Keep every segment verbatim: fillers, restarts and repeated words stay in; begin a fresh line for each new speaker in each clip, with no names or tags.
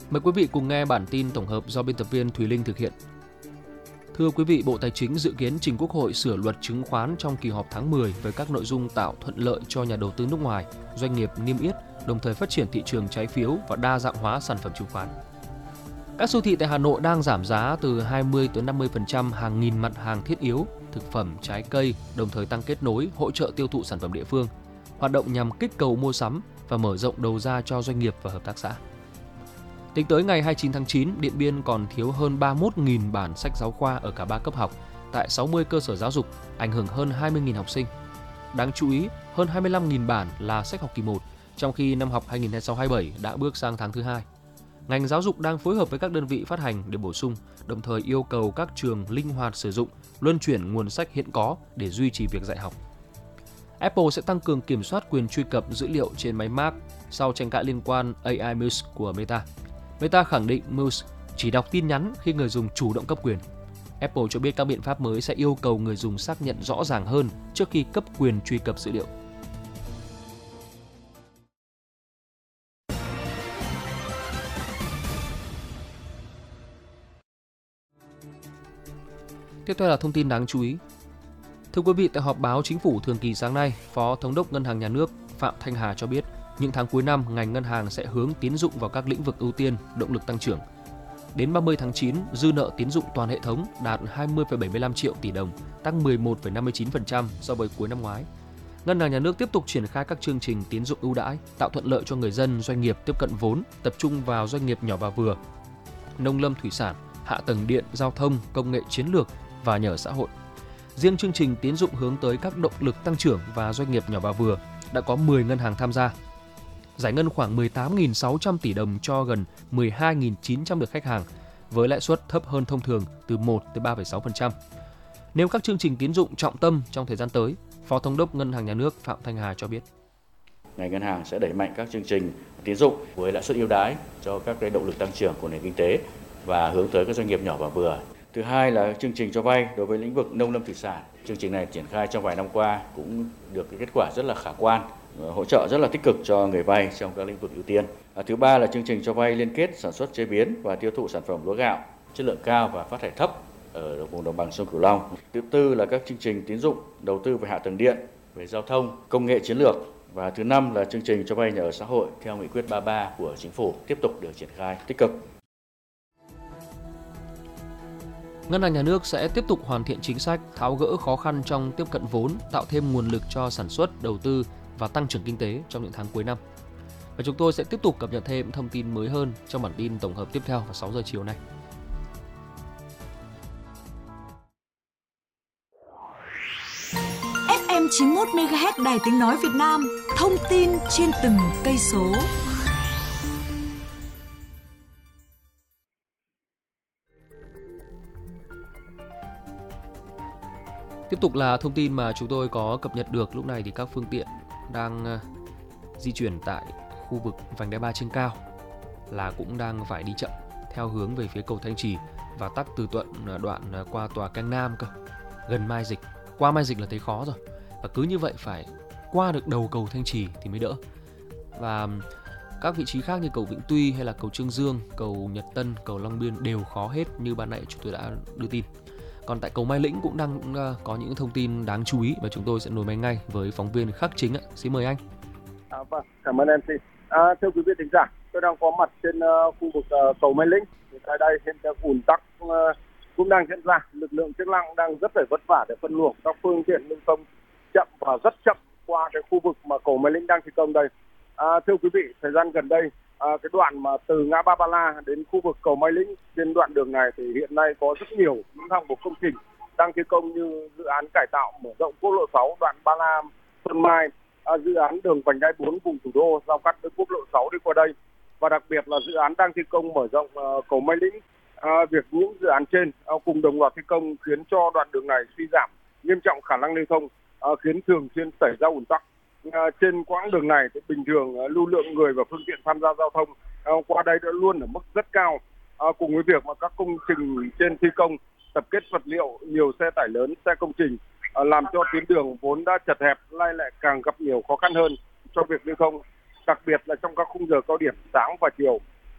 Mời quý vị cùng nghe bản tin tổng hợp do biên tập viên Thùy Linh thực hiện. Thưa quý vị, Bộ Tài chính dự kiến trình Quốc hội sửa luật chứng khoán trong kỳ họp tháng mười với các nội dung tạo thuận lợi cho nhà đầu tư nước ngoài, doanh nghiệp niêm yết, đồng thời phát triển thị trường trái phiếu và đa dạng hóa sản phẩm chứng khoán. Các siêu thị tại Hà Nội đang giảm giá từ hai mươi đến năm mươi phần trăm hàng nghìn mặt hàng thiết yếu, thực phẩm, trái cây, đồng thời tăng kết nối, hỗ trợ tiêu thụ sản phẩm địa phương, hoạt động nhằm kích cầu mua sắm và mở rộng đầu ra cho doanh nghiệp và hợp tác xã. Tính tới ngày hai mươi chín tháng chín, Điện Biên còn thiếu hơn ba mươi mốt nghìn bản sách giáo khoa ở cả ba cấp học tại sáu mươi cơ sở giáo dục, ảnh hưởng hơn hai mươi nghìn học sinh. Đáng chú ý, hơn hai mươi lăm nghìn bản là sách học kỳ một, trong khi năm học hai nghìn không trăm hai mươi sáu hai mươi bảy đã bước sang tháng thứ hai. Ngành giáo dục đang phối hợp với các đơn vị phát hành để bổ sung, đồng thời yêu cầu các trường linh hoạt sử dụng, luân chuyển nguồn sách hiện có để duy trì việc dạy học. Apple sẽ tăng cường kiểm soát quyền truy cập dữ liệu trên máy Mac sau tranh cãi liên quan a i Muse của Meta. Meta khẳng định Muse chỉ đọc tin nhắn khi người dùng chủ động cấp quyền. Apple cho biết các biện pháp mới sẽ yêu cầu người dùng xác nhận rõ ràng hơn trước khi cấp quyền truy cập dữ liệu. Tiếp theo là thông tin đáng chú ý. Thưa quý vị, tại họp báo Chính phủ thường kỳ sáng nay, Phó Thống đốc Ngân hàng Nhà nước Phạm Thanh Hà cho biết, những tháng cuối năm, ngành ngân hàng sẽ hướng tín dụng vào các lĩnh vực ưu tiên, động lực tăng trưởng. Đến ba mươi tháng chín, dư nợ tín dụng toàn hệ thống đạt hai mươi phẩy bảy mươi lăm triệu tỷ đồng, tăng mười một phẩy năm mươi chín phần trăm so với cuối năm ngoái. Ngân hàng Nhà nước tiếp tục triển khai các chương trình tín dụng ưu đãi, tạo thuận lợi cho người dân, doanh nghiệp tiếp cận vốn, tập trung vào doanh nghiệp nhỏ và vừa, nông lâm thủy sản, hạ tầng điện, giao thông, công nghệ chiến lược và nhà ở xã hội. Riêng chương trình tín dụng hướng tới các động lực tăng trưởng và doanh nghiệp nhỏ và vừa đã có mười ngân hàng tham gia, giải ngân khoảng mười tám nghìn sáu trăm tỷ đồng cho gần mười hai nghìn chín trăm lượt khách hàng, với lãi suất thấp hơn thông thường từ một đến ba phẩy sáu phần trăm. Nêu các chương trình tín dụng trọng tâm trong thời gian tới, Phó Thống đốc Ngân hàng Nhà nước Phạm Thanh Hà cho biết.
Ngành ngân hàng sẽ đẩy mạnh các chương trình tín dụng với lãi suất ưu đãi cho các cái động lực tăng trưởng của nền kinh tế và hướng tới các doanh nghiệp nhỏ và vừa. Thứ hai là chương trình cho vay đối với lĩnh vực nông lâm thủy sản. Chương trình này triển khai trong vài năm qua cũng được cái kết quả rất là khả quan, hỗ trợ rất là tích cực cho người vay trong các lĩnh vực ưu tiên. À, thứ ba là chương trình cho vay liên kết sản xuất, chế biến và tiêu thụ sản phẩm lúa gạo chất lượng cao và phát thải thấp ở vùng đồng bằng sông Cửu Long. Thứ tư là các chương trình tín dụng đầu tư về hạ tầng điện, về giao thông, công nghệ chiến lược. Và thứ năm là chương trình cho vay nhà ở xã hội theo nghị quyết ba mươi ba của Chính phủ tiếp tục được triển khai tích cực.
Ngân hàng Nhà nước sẽ tiếp tục hoàn thiện chính sách, tháo gỡ khó khăn trong tiếp cận vốn, tạo thêm nguồn lực cho sản xuất, đầu tư và tăng trưởng kinh tế trong những tháng cuối năm. Và chúng tôi sẽ tiếp tục cập nhật thêm thông tin mới hơn trong bản tin tổng hợp tiếp theo vào sáu giờ chiều nay.
ép em chín mươi mốt mê ga héc Đài Tiếng Nói Việt Nam, thông tin trên từng cây số.
Tiếp tục là thông tin mà chúng tôi có cập nhật được. Lúc này thì các phương tiện đang di chuyển tại khu vực vành đai ba trên cao là cũng đang phải đi chậm theo hướng về phía cầu Thanh Trì và tắc từ Thuận đoạn qua tòa Cang Nam cơ, gần Mai Dịch. Qua Mai Dịch là thấy khó rồi, và cứ như vậy phải qua được đầu cầu Thanh Trì thì mới đỡ. Và các vị trí khác như cầu Vĩnh Tuy hay là cầu Trương Dương, cầu Nhật Tân, cầu Long Biên đều khó hết như ban nãy chúng tôi đã đưa tin. Còn tại cầu Mai Lĩnh cũng đang uh, có những thông tin đáng chú ý và chúng tôi sẽ nối máy ngay với phóng viên Khắc Chính ạ. Xin mời anh.
À, vâng, cảm ơn em xê. À, thưa quý vị thính giả, tôi đang có mặt trên uh, khu vực uh, cầu Mai Lĩnh. Thì tại đây hiện tượng ùn tắc uh, cũng đang diễn ra. Lực lượng chức năng đang rất phải vất vả để phân luồng các phương tiện lưu thông chậm và rất chậm qua cái khu vực mà cầu Mai Lĩnh đang thi công đây. À, thưa quý vị, thời gian gần đây, à, cái đoạn mà từ ngã ba Ba La đến khu vực cầu Mai Lĩnh, trên đoạn đường này thì hiện nay có rất nhiều những hạng mục công trình đang thi công như dự án cải tạo mở rộng quốc lộ sáu đoạn Ba La Xuân Mai, à, dự án đường vành đai bốn vùng thủ đô giao cắt với quốc lộ sáu đi qua đây, và đặc biệt là dự án đang thi công mở rộng uh, cầu Mai Lĩnh. À, việc những dự án trên uh, cùng đồng loạt thi công khiến cho đoạn đường này suy giảm nghiêm trọng khả năng lưu thông, uh, khiến thường xuyên xảy ra ùn tắc. Uh, trên quãng đường này thì bình thường uh, lưu lượng người và phương tiện tham gia giao thông uh, qua đây đã luôn ở mức rất cao. Uh, cùng với việc mà các công trình trên thi công tập kết vật liệu, nhiều xe tải lớn, xe công trình uh, làm cho tuyến đường vốn đã chật hẹp nay lại càng gặp nhiều khó khăn hơn cho việc lưu thông, đặc biệt là trong các khung giờ cao điểm sáng và chiều.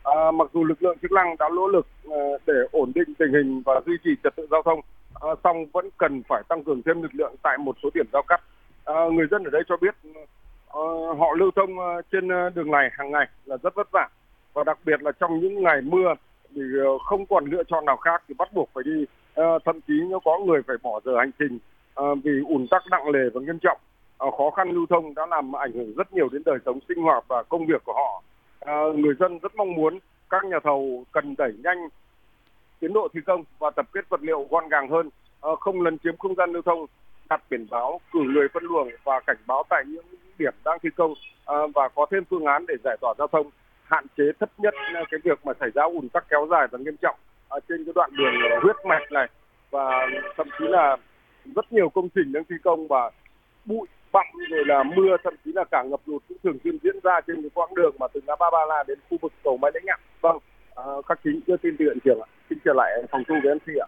À, mặc dù lực lượng chức năng đã nỗ lực à, để ổn định tình hình và duy trì trật tự giao thông, à, song vẫn cần phải tăng cường thêm lực lượng tại một số điểm giao cắt. À, người dân ở đây cho biết à, họ lưu thông trên đường này hàng ngày là rất vất vả, và đặc biệt là trong những ngày mưa thì không còn lựa chọn nào khác thì bắt buộc phải đi. À, thậm chí nếu có người phải bỏ giờ hành trình à, vì ùn tắc nặng nề và nghiêm trọng. À, khó khăn lưu thông đã làm ảnh hưởng rất nhiều đến đời sống sinh hoạt và công việc của họ. À, người dân rất mong muốn các nhà thầu cần đẩy nhanh tiến độ thi công và tập kết vật liệu gọn gàng hơn, à, không lấn chiếm không gian lưu thông, đặt biển báo, cử người phân luồng và cảnh báo tại những điểm đang thi công, à, và có thêm phương án để giải tỏa giao thông, hạn chế thấp nhất cái việc mà xảy ra ùn tắc kéo dài và nghiêm trọng ở trên cái đoạn đường huyết mạch này, và thậm chí là rất nhiều công trình đang thi công và bụi bặm rồi là mưa, thậm chí là cả ngập lụt cũng thường xuyên diễn ra trên cái quãng đường mà từ ngã ba Ba La đến khu vực cầu Mai Lĩnh ạ. Vâng, à, Khắc Chính đưa tin từ hiện trường ạ. Xin trở lại phòng thu với em xê ạ.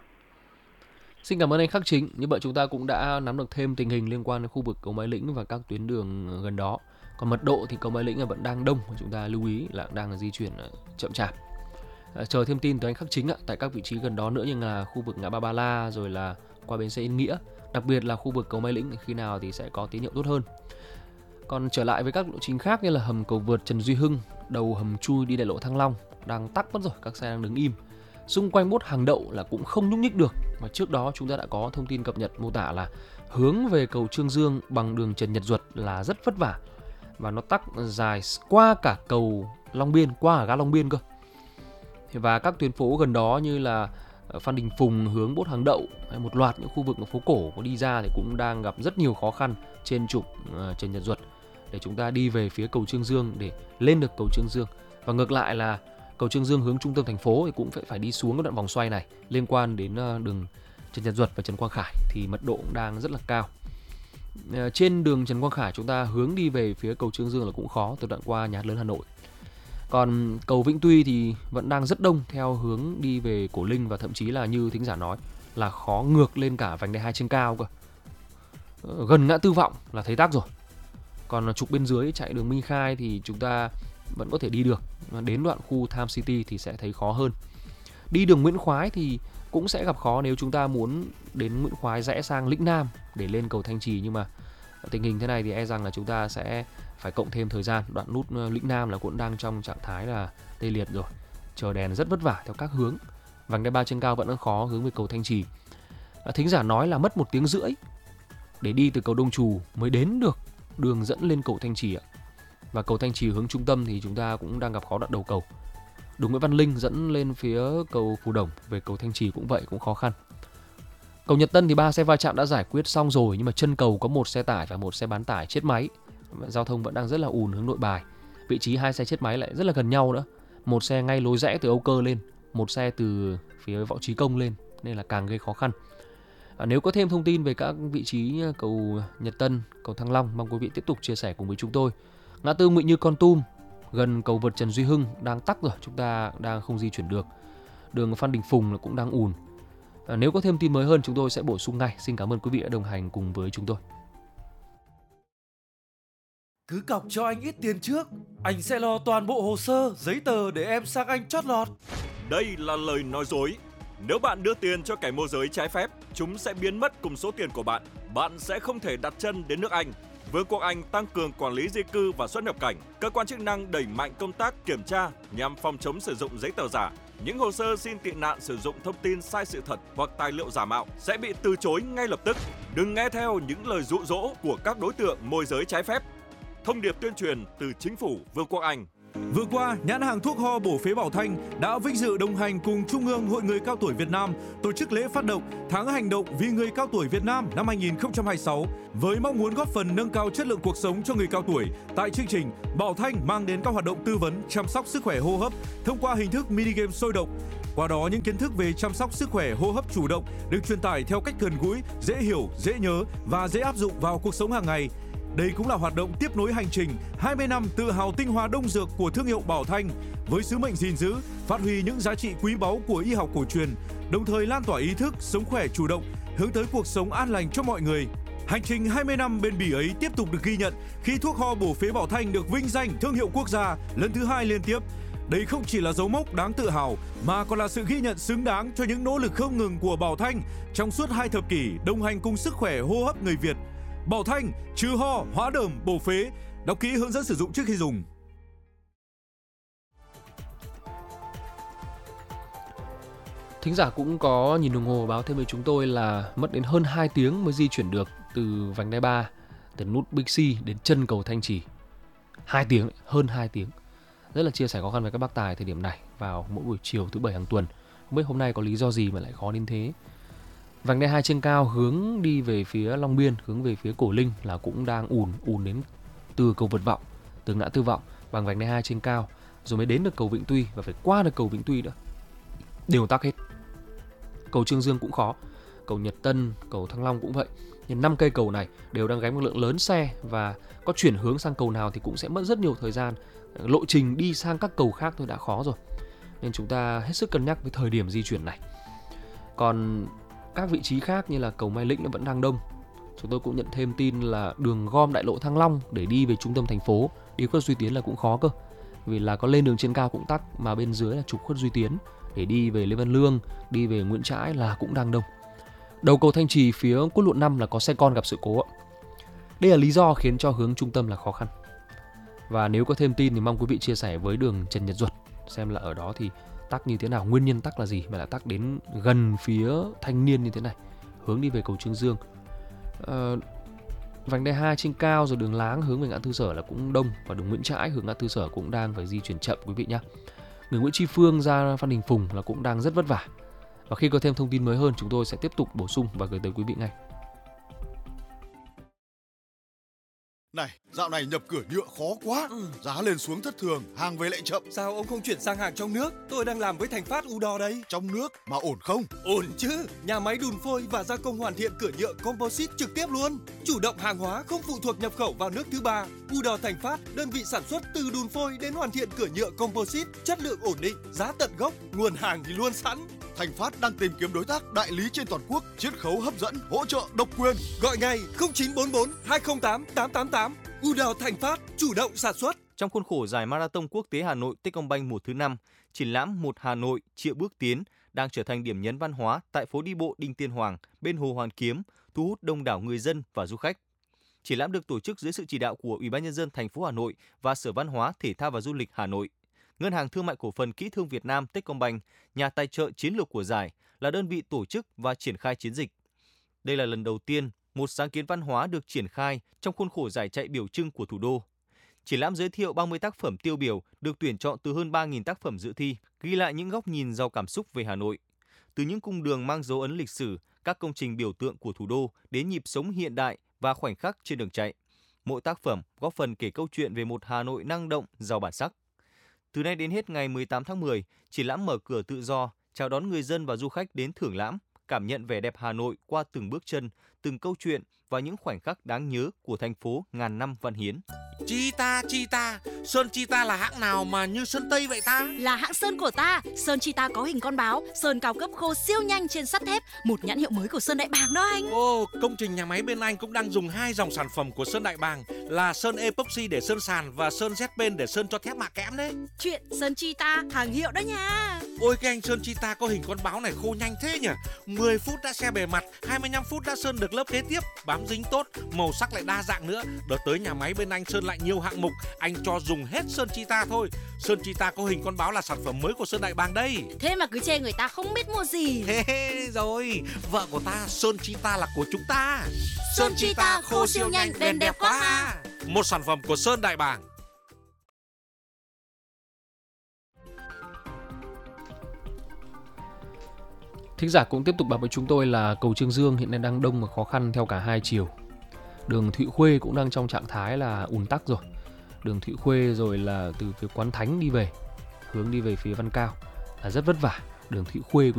Xin cảm ơn anh Khắc Chính. Như vậy chúng ta cũng đã nắm được thêm tình hình liên quan đến khu vực cầu Mai Lĩnh và các tuyến đường gần đó. Còn mật độ thì cầu Mai Lĩnh vẫn đang đông, chúng ta lưu ý là đang di chuyển chậm chạp. À, chờ thêm tin từ anh Khắc Chính ạ, tại các vị trí gần đó nữa như là khu vực ngã ba Ba La rồi là qua bến xe Yên Nghĩa, đặc biệt là khu vực cầu Mai Lĩnh khi nào thì sẽ có tín hiệu tốt hơn. Còn trở lại với các lộ trình khác như là hầm cầu vượt Trần Duy Hưng, đầu hầm chui đi đại lộ Thăng Long đang tắc mất rồi, các xe đang đứng im. Xung quanh bốt hàng đậu là cũng không nhúc nhích được. Mà trước đó chúng ta đã có thông tin cập nhật mô tả là hướng về cầu Trương Dương bằng đường Trần Nhật Duật là rất vất vả và nó tắc dài qua cả cầu Long Biên, qua cả ga Long Biên cơ. Và các tuyến phố gần đó như là Phan Đình Phùng hướng bốt hàng đậu hay một loạt những khu vực phố cổ có đi ra thì cũng đang gặp rất nhiều khó khăn trên trục uh, Trần Nhật Duật để chúng ta đi về phía cầu Trương Dương để lên được cầu Trương Dương. Và ngược lại là cầu Trương Dương hướng trung tâm thành phố thì cũng phải phải đi xuống cái đoạn vòng xoay này liên quan đến uh, đường Trần Nhật Duật và Trần Quang Khải thì mật độ cũng đang rất là cao. Uh, trên đường Trần Quang Khải chúng ta hướng đi về phía cầu Trương Dương là cũng khó từ đoạn qua Nhà hát lớn Hà Nội. Còn cầu Vĩnh Tuy thì vẫn đang rất đông theo hướng đi về Cổ Linh và thậm chí là như thính giả nói là khó ngược lên cả vành đai hai trên cao cơ. Gần ngã tư Vọng là thấy tắc rồi. Còn trục bên dưới chạy đường Minh Khai thì chúng ta vẫn có thể đi được. Đến đoạn khu Time City thì sẽ thấy khó hơn. Đi đường Nguyễn Khoái thì cũng sẽ gặp khó nếu chúng ta muốn đến Nguyễn Khoái rẽ sang Lĩnh Nam để lên cầu Thanh Trì. Nhưng mà tình hình thế này thì e rằng là chúng ta sẽ phải cộng thêm thời gian. Đoạn nút Lĩnh Nam là cũng đang trong trạng thái là tê liệt rồi, chờ đèn rất vất vả theo các hướng. Vành đai ba trên cao vẫn đang khó hướng về cầu Thanh Trì. Thính giả nói là mất một tiếng rưỡi để đi từ cầu Đông Trù mới đến được đường dẫn lên cầu Thanh Trì ạ. Và cầu Thanh Trì hướng trung tâm thì chúng ta cũng đang gặp khó đoạn đầu cầu. Đường Nguyễn Văn Linh dẫn lên phía cầu Phù Đồng về cầu Thanh Trì cũng vậy, cũng khó khăn. Cầu Nhật Tân thì ba xe va chạm đã giải quyết xong rồi, nhưng mà chân cầu có một xe tải và một xe bán tải chết máy. Giao thông vẫn đang rất là ùn hướng Nội Bài. Vị trí hai xe chết máy lại rất là gần nhau nữa. Một xe ngay lối rẽ từ Âu Cơ lên, một xe từ phía Võ Trí Công lên, nên là càng gây khó khăn. À, nếu có thêm thông tin về các vị trí cầu Nhật Tân, cầu Thăng Long, mong quý vị tiếp tục chia sẻ cùng với chúng tôi. Ngã tư Ngụy Như Kon Tum gần cầu vượt Trần Duy Hưng đang tắc rồi, chúng ta đang không di chuyển được. Đường Phan Đình Phùng cũng đang ùn. À, nếu có thêm tin mới hơn chúng tôi sẽ bổ sung ngay. Xin cảm ơn quý vị đã đồng hành cùng với chúng tôi.
Cứ cọc cho anh ít tiền trước, anh sẽ lo toàn bộ hồ sơ, giấy tờ để em sang Anh chót lọt.
Đây là lời nói dối. Nếu bạn đưa tiền cho kẻ môi giới trái phép, chúng sẽ biến mất cùng số tiền của bạn. Bạn sẽ không thể đặt chân đến nước Anh. Vương quốc Anh tăng cường quản lý di cư và xuất nhập cảnh. Cơ quan chức năng đẩy mạnh công tác kiểm tra nhằm phòng chống sử dụng giấy tờ giả. Những hồ sơ xin tị nạn sử dụng thông tin sai sự thật hoặc tài liệu giả mạo sẽ bị từ chối ngay lập tức. Đừng nghe theo những lời dụ dỗ của các đối tượng môi giới trái phép. Thông điệp tuyên truyền từ Chính phủ Vương quốc Anh.
Vừa qua, nhãn hàng thuốc ho bổ phế Bảo Thanh đã vinh dự đồng hành cùng Trung ương Hội Người Cao Tuổi Việt Nam tổ chức lễ phát động Tháng Hành động vì Người Cao Tuổi Việt Nam năm hai nghìn không trăm hai mươi sáu với mong muốn góp phần nâng cao chất lượng cuộc sống cho người cao tuổi. Tại chương trình, Bảo Thanh mang đến các hoạt động tư vấn chăm sóc sức khỏe hô hấp thông qua hình thức mini game sôi động. Qua đó, những kiến thức về chăm sóc sức khỏe hô hấp chủ động được truyền tải theo cách gần gũi, dễ hiểu, dễ nhớ và dễ áp dụng vào cuộc sống hàng ngày. Đây cũng là hoạt động tiếp nối hành trình hai mươi năm tự hào tinh hoa đông dược của thương hiệu Bảo Thanh với sứ mệnh gìn giữ, phát huy những giá trị quý báu của y học cổ truyền, đồng thời lan tỏa ý thức sống khỏe chủ động, hướng tới cuộc sống an lành cho mọi người. Hành trình hai mươi năm bền bỉ ấy tiếp tục được ghi nhận khi thuốc ho bổ phế Bảo Thanh được vinh danh thương hiệu quốc gia lần thứ hai liên tiếp. Đây không chỉ là dấu mốc đáng tự hào mà còn là sự ghi nhận xứng đáng cho những nỗ lực không ngừng của Bảo Thanh trong suốt hai thập kỷ đồng hành cùng sức khỏe hô hấp người Việt. Bảo Thanh trừ ho, hóa đờm, bổ phế. Đọc kỹ hướng dẫn sử dụng trước khi dùng.
Thính giả cũng có nhìn đồng hồ báo thêm với chúng tôi là mất đến hơn hai tiếng mới di chuyển được từ vành đai ba, từ nút Bixi đến chân cầu Thanh Trì. hai tiếng, hơn hai tiếng. Rất là chia sẻ khó khăn với các bác tài thời điểm này vào mỗi buổi chiều thứ bảy hàng tuần. Không biết hôm nay có lý do gì mà lại khó đến thế. Vành đai hai trên cao hướng đi về phía Long Biên, hướng về phía Cổ Linh là cũng đang ùn, ùn đến từ cầu Vượt Vọng, từ ngã tư Vọng bằng vành đai hai trên cao, rồi mới đến được cầu Vĩnh Tuy và phải qua được cầu Vĩnh Tuy nữa. Đều tắc hết. Cầu Trương Dương cũng khó, cầu Nhật Tân, cầu Thăng Long cũng vậy. Nhưng năm cây cầu này đều đang gánh một lượng lớn xe và có chuyển hướng sang cầu nào thì cũng sẽ mất rất nhiều thời gian. Lộ trình đi sang các cầu khác thôi đã khó rồi. Nên chúng ta hết sức cân nhắc với thời điểm di chuyển này. Còn các vị trí khác như là cầu Mai Lĩnh vẫn đang đông. Chúng tôi cũng nhận thêm tin là đường gom đại lộ Thăng Long để đi về trung tâm thành phố, đi Khuất Duy Tiến là cũng khó cơ. Vì là có lên đường trên cao cũng tắc, mà bên dưới là trục Khuất Duy Tiến để đi về Lê Văn Lương, đi về Nguyễn Trãi là cũng đang đông. Đầu cầu Thanh Trì phía quốc lộ năm là có xe con gặp sự cố. Đây là lý do khiến cho hướng trung tâm là khó khăn. Và nếu có thêm tin thì mong quý vị chia sẻ với đường Trần Nhật Duật xem là ở đó thì tắc như thế nào, nguyên nhân tắc là gì mà lại tắc đến gần phía Thanh Niên như thế này, hướng đi về cầu Trương Dương. À, vành đai hai trên cao rồi đường Láng hướng về ngã tư Sở là cũng đông, và đường Nguyễn Trãi hướng ngã tư Sở cũng đang phải di chuyển chậm quý vị nhé. Đường Nguyễn Tri Phương ra Phan Đình Phùng là cũng đang rất vất vả. Và khi có thêm thông tin mới hơn chúng tôi sẽ tiếp tục bổ sung và gửi tới quý vị ngay.
Này, dạo này nhập cửa nhựa khó quá, ừ. Giá lên xuống thất thường, hàng về lại chậm.
Sao ông không chuyển sang hàng trong nước? Tôi đang làm với Thành Phát Udor đây.
Trong nước mà ổn không?
Ổn chứ, nhà máy đun phôi và gia công hoàn thiện cửa nhựa composite trực tiếp luôn. Chủ động hàng hóa không phụ thuộc nhập khẩu vào nước thứ ba. Udor Thành Phát, đơn vị sản xuất từ đun phôi đến hoàn thiện cửa nhựa composite, chất lượng ổn định, giá tận gốc, nguồn hàng thì luôn sẵn.
Thành Phát đang tìm kiếm đối tác đại lý trên toàn quốc, chiết khấu hấp dẫn, hỗ trợ độc quyền.
Gọi ngay không chín bốn bốn hai không tám tám tám tám. Udor Thành Phát, chủ động sản xuất.
Trong khuôn khổ giải Marathon Quốc tế Hà Nội Techcombank mùa thứ năm, triển lãm Một Hà Nội triệu bước tiến đang trở thành điểm nhấn văn hóa tại phố đi bộ Đinh Tiên Hoàng bên Hồ Hoàn Kiếm, thu hút đông đảo người dân và du khách. Triển lãm được tổ chức dưới sự chỉ đạo của Ủy ban nhân dân thành phố Hà Nội và Sở Văn hóa, Thể thao và Du lịch Hà Nội. Ngân hàng Thương mại Cổ phần Kỹ thương Việt Nam Techcombank, nhà tài trợ chiến lược của giải, là đơn vị tổ chức và triển khai chiến dịch. Đây là lần đầu tiên một sáng kiến văn hóa được triển khai trong khuôn khổ giải chạy biểu trưng của thủ đô. Triển lãm giới thiệu ba mươi tác phẩm tiêu biểu được tuyển chọn từ hơn ba nghìn tác phẩm dự thi, ghi lại những góc nhìn giàu cảm xúc về Hà Nội. Từ những cung đường mang dấu ấn lịch sử, các công trình biểu tượng của thủ đô đến nhịp sống hiện đại và khoảnh khắc trên đường chạy. Mỗi tác phẩm góp phần kể câu chuyện về một Hà Nội năng động, giàu bản sắc. Từ nay đến hết ngày mười tám tháng mười, triển lãm mở cửa tự do, chào đón người dân và du khách đến thưởng lãm, cảm nhận vẻ đẹp Hà Nội qua từng bước chân, từng câu chuyện và những khoảnh khắc đáng nhớ của thành phố ngàn năm văn hiến.
Cheetah, Cheetah, sơn Cheetah là hãng nào mà như sơn Tây vậy ta?
Là hãng sơn của ta. Sơn Cheetah có hình con báo, sơn cao cấp khô siêu nhanh trên sắt thép, một nhãn hiệu mới của Sơn Đại Bàng đó anh.
Ồ, công trình nhà máy bên anh cũng đang dùng hai dòng sản phẩm của Sơn Đại Bàng là sơn epoxy để sơn sàn và sơn Z-pen để sơn cho thép mạ kẽm đấy.
Chuyện sơn Cheetah hàng hiệu đó nha.
Ôi cái anh sơn Cheetah có hình con báo này khô nhanh thế nhỉ? mười phút đã xe bề mặt, hai mươi lăm phút đã sơn được lớp kế tiếp, bám dính tốt, màu sắc lại đa dạng nữa. Đợt tới nhà máy bên anh sơn lại nhiều hạng mục, anh cho dùng hết sơn Cheetah thôi. Sơn Cheetah có hình con báo là sản phẩm mới của Sơn Đại Bàng đây.
Thế mà cứ chê người ta không biết mua gì.
Thế rồi, vợ của ta, sơn Cheetah là của chúng ta.
Sơn Cheetah khô siêu nhanh, bền đẹp quá ha.
Một sản phẩm của Sơn Đại Bàng.
Thính giả cũng tiếp tục báo với chúng tôi là cầu Trương Dương hiện nay đang đông và khó khăn theo cả hai chiều. Đường Thụy Khuê cũng đang trong trạng thái là ùn tắc rồi. Đường Thụy Khuê rồi là từ phía Quán Thánh đi về, hướng đi về phía Văn Cao là rất vất vả. Đường Thụy Khuê